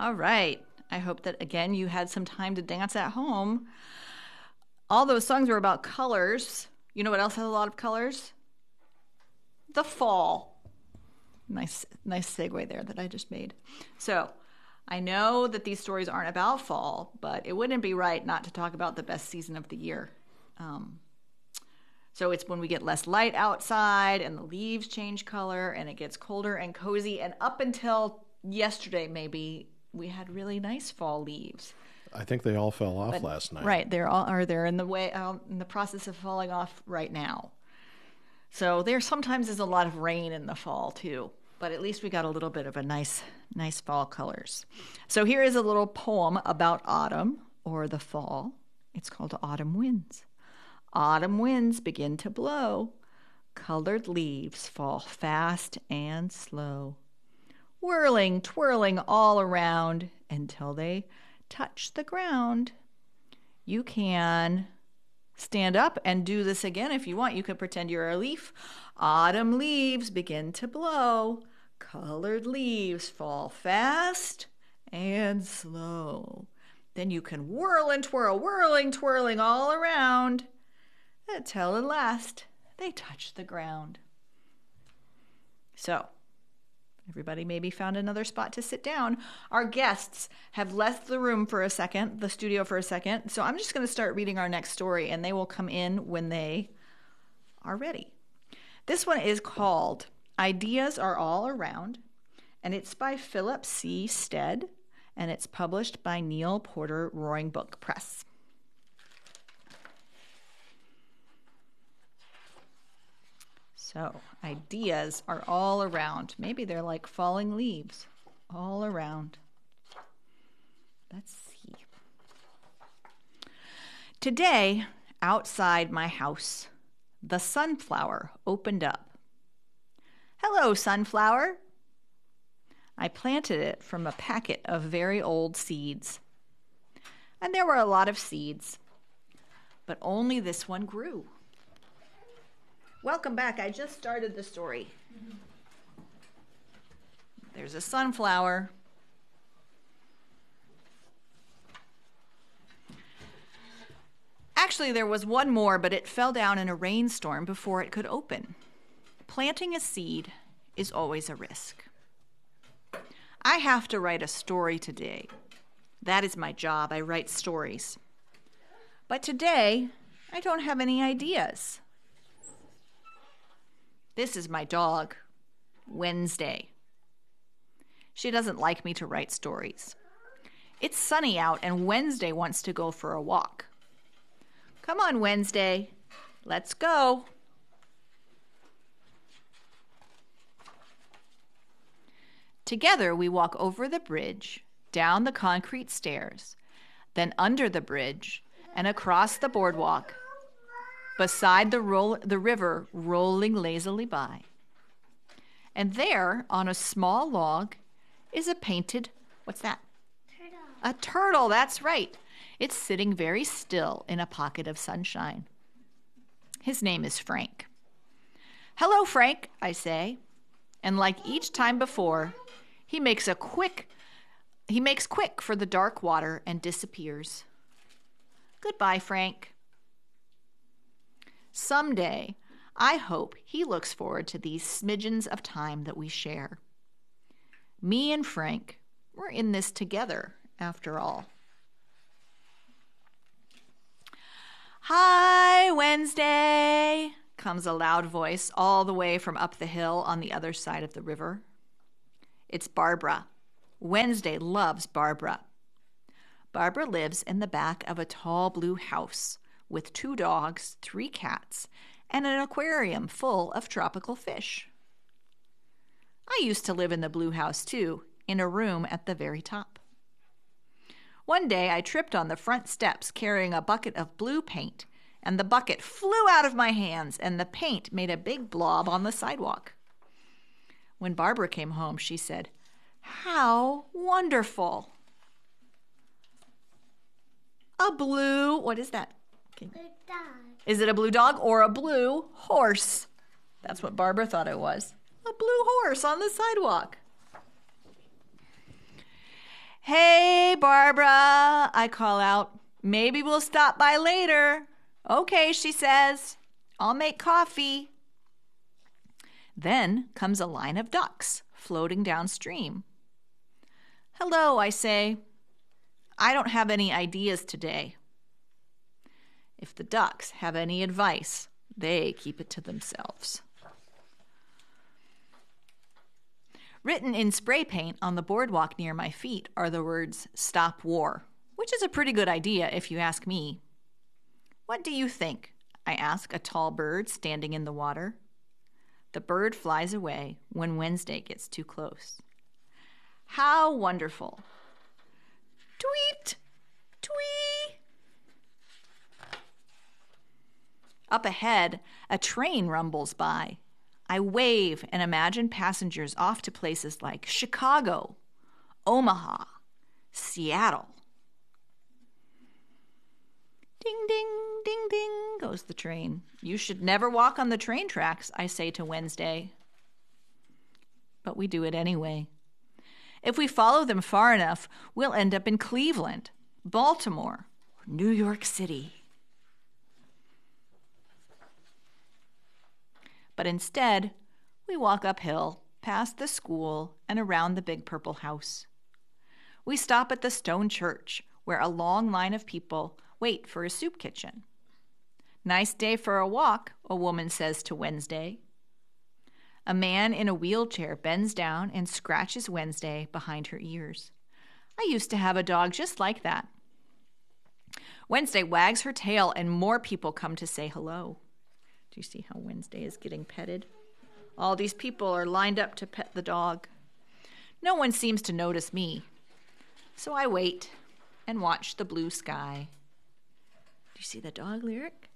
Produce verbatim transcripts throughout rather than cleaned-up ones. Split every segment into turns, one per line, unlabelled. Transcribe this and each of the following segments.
All right. I hope that, again, you had some time to dance at home. All those songs were about colors. You know what else has a lot of colors? The fall. Nice, nice segue there that I just made. So I know that these stories aren't about fall, but it wouldn't be right not to talk about the best season of the year. Um, so it's when we get less light outside and the leaves change color and it gets colder and cozy. And up until yesterday, maybe, we had really nice fall leaves.
I think they all fell off
But,
last night.
Right, they're all are they're in the way uh, in the process of falling off right now. So there sometimes is a lot of rain in the fall too, but at least we got a little bit of a nice nice fall colors. So here is a little poem about autumn or the fall. It's called Autumn Winds. Autumn winds begin to blow. Colored leaves fall fast and slow, whirling, twirling all around until they touch the ground. You can stand up and do this again if you want. You could pretend you're a leaf. Autumn leaves begin to blow. Colored leaves fall fast and slow. Then you can whirl and twirl, whirling, twirling all around until at last they touch the ground. So, everybody maybe found another spot to sit down. Our guests have left the room for a second, the studio for a second. So I'm just going to start reading our next story, and they will come in when they are ready. This one is called Ideas Are All Around, and it's by Philip C. Stead, and it's published by Neil Porter Roaring Book Press. So, ideas are all around. Maybe they're like falling leaves all around. Let's see. Today, outside my house, the sunflower opened up. Hello, sunflower. I planted it from a packet of very old seeds. And there were a lot of seeds, but only this one grew. Welcome back. I just started the story. There's a sunflower. Actually, there was one more, but it fell down in a rainstorm before it could open. Planting a seed is always a risk. I have to write a story today. That is my job. I write stories. But today, I don't have any ideas. This is my dog, Wednesday. She doesn't like me to write stories. It's sunny out, and Wednesday wants to go for a walk. Come on, Wednesday. Let's go. Together, we walk over the bridge, down the concrete stairs, then under the bridge, and across the boardwalk, beside the, roll, the river rolling lazily by. And there, on a small log, is a painted, what's that?
Turtle.
A turtle, that's right. It's sitting very still in a pocket of sunshine. His name is Frank. Hello, Frank, I say. And like each time before, he makes a quick, he makes quick for the dark water and disappears. Goodbye, Frank. Someday, I hope he looks forward to these smidgens of time that we share. Me and Frank, we're in this together, after all. Hi, Wednesday, comes a loud voice all the way from up the hill on the other side of the river. It's Barbara. Wednesday loves Barbara. Barbara lives in the back of a tall blue house with two dogs, three cats, and an aquarium full of tropical fish. I used to live in the blue house too, in a room at the very top. One day I tripped on the front steps carrying a bucket of blue paint, and the bucket flew out of my hands, and the paint made a big blob on the sidewalk. When Barbara came home, she said, "How wonderful!" A blue, what is that?
Blue dog.
Is it a blue dog or a blue horse? That's what Barbara thought it was. A blue horse on the sidewalk. Barbara, I call out. Maybe we'll stop by later. Okay, she says. I'll make coffee. Then comes a line of ducks floating downstream. Hello, I say. I don't have any ideas today. If the ducks have any advice, they keep it to themselves. Written in spray paint on the boardwalk near my feet are the words, "Stop War," which is a pretty good idea if you ask me. What do you think? I ask a tall bird standing in the water. The bird flies away when Wednesday gets too close. How wonderful. Tweet! Tweet! Up ahead, a train rumbles by. I wave and imagine passengers off to places like Chicago, Omaha, Seattle. Ding, ding, ding, ding, goes the train. You should never walk on the train tracks, I say to Wednesday. But we do it anyway. If we follow them far enough, we'll end up in Cleveland, Baltimore, or New York City. But instead, we walk uphill, past the school, and around the big purple house. We stop at the stone church, where a long line of people wait for a soup kitchen. Nice day for a walk, a woman says to Wednesday. A man in a wheelchair bends down and scratches Wednesday behind her ears. I used to have a dog just like that. Wednesday wags her tail and more people come to say hello. Do you see how Wednesday is getting petted? All these people are lined up to pet the dog. No one seems to notice me. So I wait and watch the blue sky. Do you see the dog, Lyric?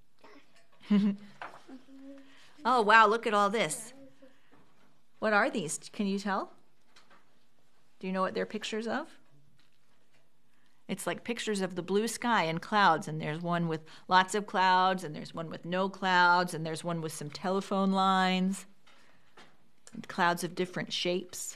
Oh, wow, look at all this. What are these? Can you tell? Do you know what they're pictures of? It's like pictures of the blue sky and clouds, and there's one with lots of clouds, and there's one with no clouds, and there's one with some telephone lines, and clouds of different shapes.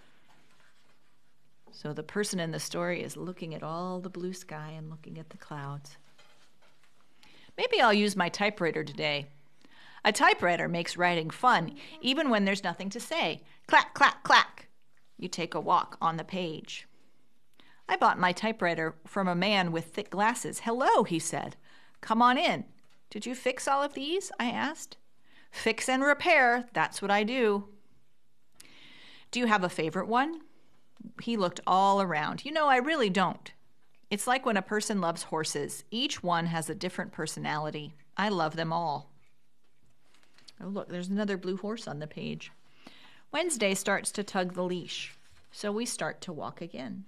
So the person in the story is looking at all the blue sky and looking at the clouds. Maybe I'll use my typewriter today. A typewriter makes writing fun, even when there's nothing to say. Clack, clack, clack. You take a walk on the page. I bought my typewriter from a man with thick glasses. Hello, he said. Come on in. Did you fix all of these? I asked. Fix and repair, that's what I do. Do you have a favorite one? He looked all around. You know, I really don't. It's like when a person loves horses. Each one has a different personality. I love them all. Oh, look, there's another blue horse on the page. Wednesday starts to tug the leash, so we start to walk again.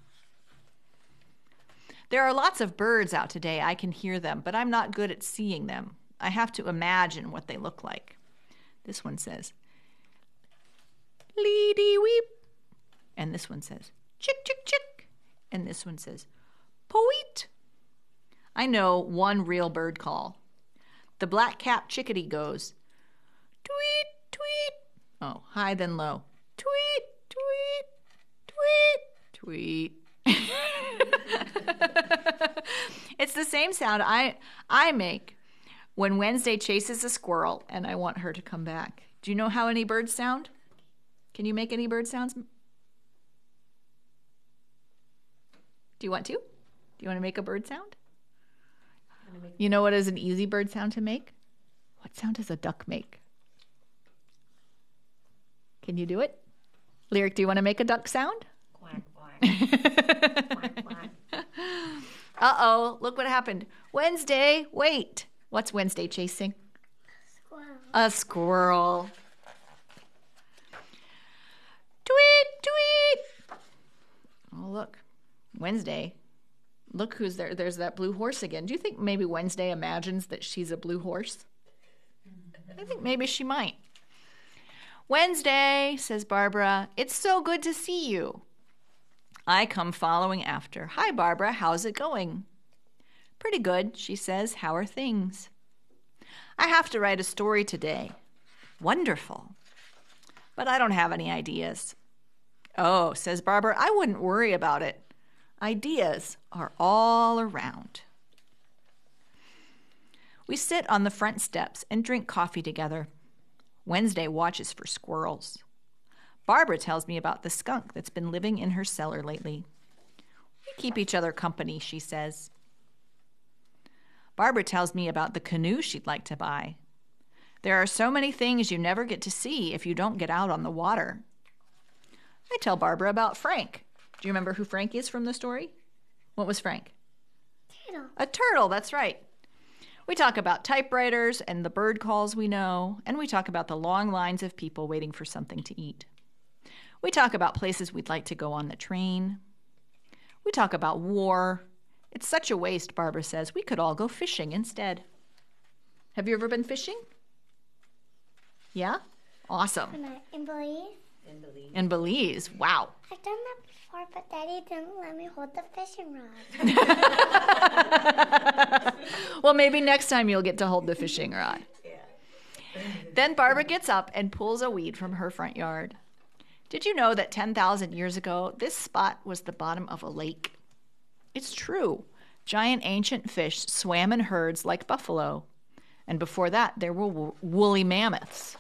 There are lots of birds out today. I can hear them, but I'm not good at seeing them. I have to imagine what they look like. This one says, "Leedy weep." And this one says, "Chick, chick, chick." And this one says, "Poeet." I know one real bird call. The black-capped chickadee goes, "Tweet, tweet." Oh, high then low. Tweet, tweet, tweet, tweet. It's the same sound I I make when Wednesday chases a squirrel and I want her to come back. Do you know how any birds sound? Can you make any bird sounds? Do you want to? Do you want to make a bird sound? You know what is an easy bird sound to make? What sound does a duck make? Can you do it? Lyric, do you want to make a duck sound?
Quack, quack. Quack, quack.
Uh-oh, look what happened. Wednesday, wait. What's Wednesday chasing?
Squirrel.
A squirrel. Tweet, tweet. Oh, look. Wednesday. Look who's there. There's that blue horse again. Do you think maybe Wednesday imagines that she's a blue horse? I think maybe she might. Wednesday, says Barbara. It's so good to see you. I come following after. Hi, Barbara. How's it going? Pretty good, she says. How are things? I have to write a story today. Wonderful. But I don't have any ideas. Oh, says Barbara, I wouldn't worry about it. Ideas are all around. We sit on the front steps and drink coffee together. Wednesday watches for squirrels. Barbara tells me about the skunk that's been living in her cellar lately. We keep each other company, she says. Barbara tells me about the canoe she'd like to buy. There are so many things you never get to see if you don't get out on the water. I tell Barbara about Frank. Do you remember who Frank is from the story? What was Frank?
Turtle.
A turtle, that's right. We talk about typewriters and the bird calls we know, and we talk about the long lines of people waiting for something to eat. We talk about places we'd like to go on the train. We talk about war. It's such a waste, Barbara says. We could all go fishing instead. Have you ever been fishing? Yeah? Awesome.
When I- In Belize,
In Belize.
In Belize. Wow.
I've done that before, but Daddy didn't let me hold the fishing rod.
Well, maybe next time you'll get to hold the fishing rod. Then Barbara gets up and pulls a weed from her front yard. Did you know that ten thousand years ago, this spot was the bottom of a lake? It's true. Giant ancient fish swam in herds like buffalo. And before that, there were wo- woolly mammoths.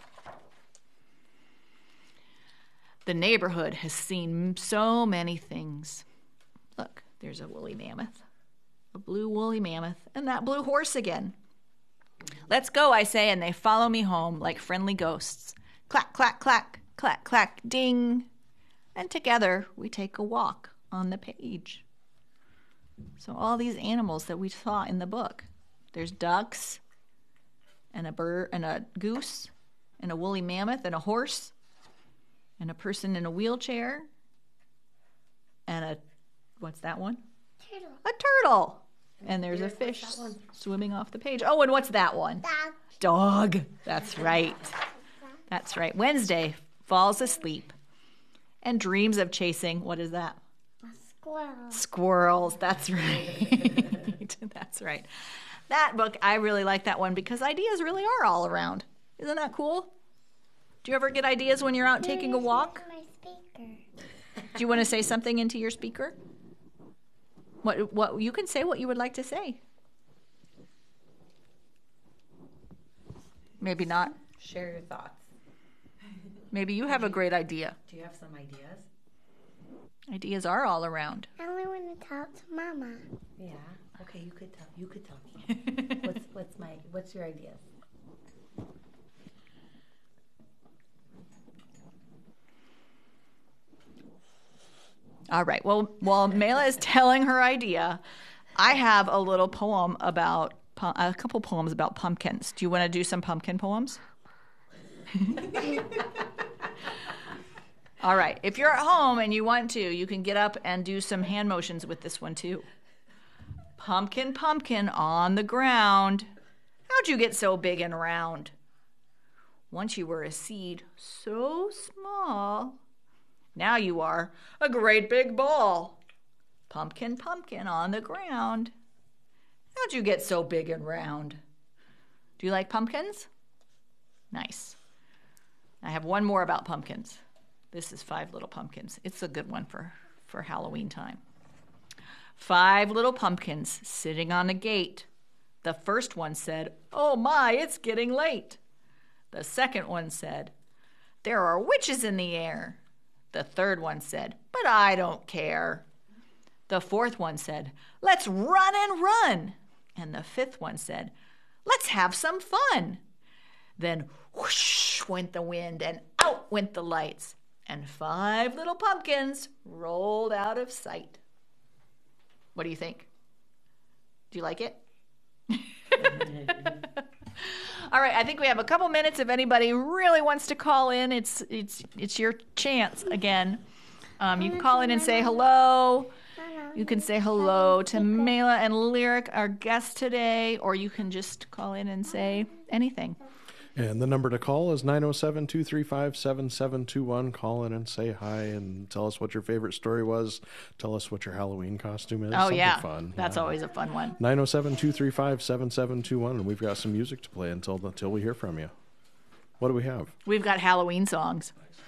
The neighborhood has seen so many things. Look, there's a woolly mammoth, a blue woolly mammoth, and that blue horse again. Let's go, I say, and they follow me home like friendly ghosts. Clack, clack, clack, clack, clack, ding. And together we take a walk on the page. So all these animals that we saw in the book. There's ducks and a bird and a goose and a woolly mammoth and a horse and a person in a wheelchair and a, what's that one?
Turtle.
A turtle. And there's a fish swimming off the page. Oh, and what's that one?
Dog.
Dog. That's right. That's right. Wednesday falls asleep and dreams of chasing, what is that?
A squirrel.
Squirrels. That's right. That's right. That book, I really like that one because ideas really are all around. Isn't that cool? Do you ever get ideas when you're out taking a walk?
My speaker.
Do you want to say something into your speaker? What what you can say what you would like to say. Maybe not.
Share your thoughts.
Maybe you have a great idea.
Do you have some ideas?
Ideas are all around.
I only want to tell it to Mama.
Yeah. Okay, you could tell. You could tell me. what's what's my what's your ideas?
All right. Well, while Mela is telling her idea, I have a little poem about pu- a couple poems about pumpkins. Do you want to do some pumpkin poems? All right. If you're at home and you want to, you can get up and do some hand motions with this one too. Pumpkin, pumpkin on the ground. How'd you get so big and round? Once you were a seed so small. Now you are a great big ball. Pumpkin, pumpkin on the ground. How'd you get so big and round? Do you like pumpkins? Nice. I have one more about pumpkins. This is Five Little Pumpkins. It's a good one for, for Halloween time. Five little pumpkins sitting on a gate. The first one said, "Oh my, it's getting late." The second one said, "There are witches in the air." The third one said, "But I don't care." The fourth one said, "Let's run and run." And the fifth one said, "Let's have some fun." Then whoosh went the wind and out went the lights. And five little pumpkins rolled out of sight. What do you think? Do you like it? All right, I think we have a couple minutes. If anybody really wants to call in, it's it's it's your chance again. Um, you can call in and say hello. You can say hello to Mela and Lyric, our guests today, or you can just call in and say anything.
And the number to call is nine oh seven, two three five, seven seven two one. Call in and say hi and tell us what your favorite story was. Tell us what your Halloween costume is.
Oh,
Something
yeah.
fun.
That's
yeah.
always a fun one.
nine oh seven, two three five, seven seven two one. And we've got some music to play until until we hear from you. What do we have?
We've got Halloween songs.